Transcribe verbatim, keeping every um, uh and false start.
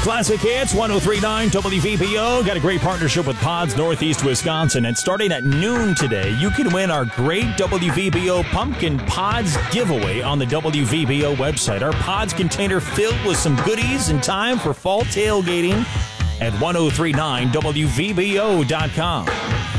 Classic Hits, one oh three point nine W V B O. Got a great partnership with Pods Northeast Wisconsin. And starting at noon today, you can win our great W V B O Pumpkin Pods giveaway on the W V B O website. Our Pods container filled with some goodies in time for fall tailgating at ten thirty-nine W V B O dot com.